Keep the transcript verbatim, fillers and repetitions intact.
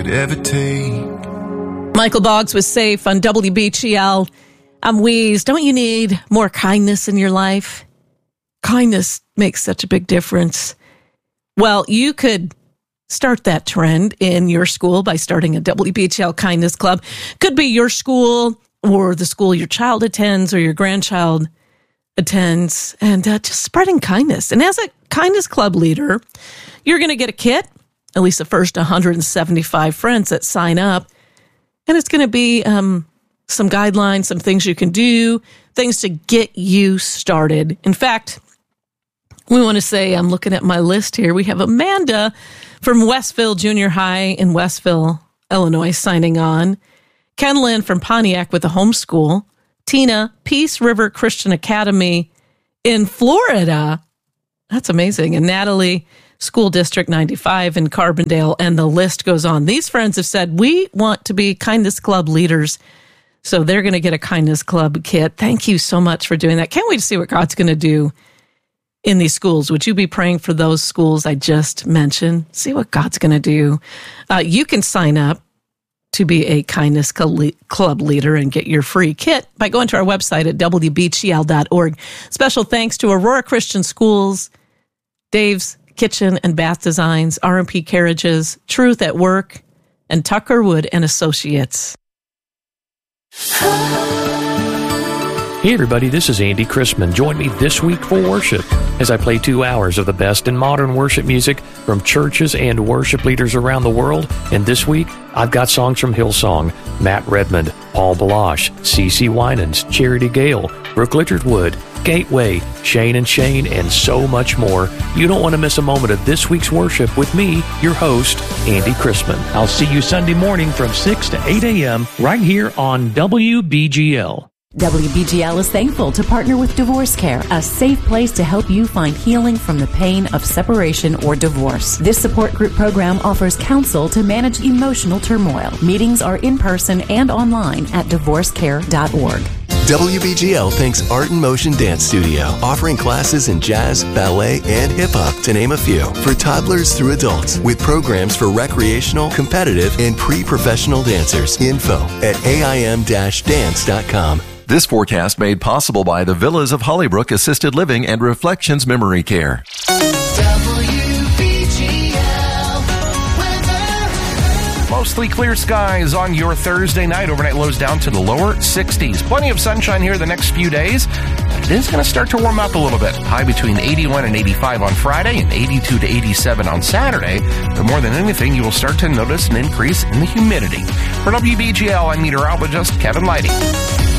ever take. Michael Boggs was safe on W B G L. I'm Weeze. Don't you need more kindness in your life? Kindness makes such a big difference. Well, you could start that trend in your school by starting a W B G L Kindness Club. Could be your school or the school your child attends or your grandchild attends, and uh, just spreading kindness. And as a Kindness Club leader, you're going to get a kit, at least the first one hundred seventy-five friends that sign up. And it's going to be um, some guidelines, some things you can do, things to get you started. In fact, we want to say, I'm looking at my list here, we have Amanda from Westville Junior High in Westville, Illinois, signing on. Ken Lynn from Pontiac with a homeschool. Tina, Peace River Christian Academy in Florida. That's amazing. And Natalie, School District ninety-five in Carbondale, and the list goes on. These friends have said, we want to be Kindness Club leaders, so they're going to get a Kindness Club kit. Thank you so much for doing that. Can't wait to see what God's going to do in these schools. Would you be praying for those schools I just mentioned? See what God's going to do. Uh, you can sign up to be a Kindness Club leader and get your free kit by going to our website at W B G L dot org. Special thanks to Aurora Christian Schools, Dave's Kitchen and Bath Designs, R and P Carriages, Truth at Work, and Tucker Wood and Associates. Hey everybody, this is Andy Chrisman. Join me this week for worship as I play two hours of the best in modern worship music from churches and worship leaders around the world. And this week, I've got songs from Hillsong, Matt Redmond, Paul Balash, CeCe Winans, Charity Gale, Brooke Littlewood, Gateway, Shane and Shane, and so much more. You don't want to miss a moment of this week's worship with me, your host, Andy Chrisman. I'll see you Sunday morning from six to eight a.m. right here on W B G L. W B G L is thankful to partner with Divorce Care, a safe place to help you find healing from the pain of separation or divorce. This support group program offers counsel to manage emotional turmoil. Meetings are in person and online at divorce care dot org. W B G L thanks Art in Motion Dance Studio, offering classes in jazz, ballet, and hip-hop, to name a few, for toddlers through adults, with programs for recreational, competitive, and pre-professional dancers. Info at A I M dance dot com. This forecast made possible by the Villas of Hollybrook Assisted Living and Reflections Memory Care. Mostly clear skies on your Thursday night. Overnight lows down to the lower sixties. Plenty of sunshine here the next few days. It is going to start to warm up a little bit. High between eighty-one and eighty-five on Friday and eighty-two to eighty-seven on Saturday. But more than anything, you will start to notice an increase in the humidity. For W B G L, I'm meteorologist Kevin Lighty.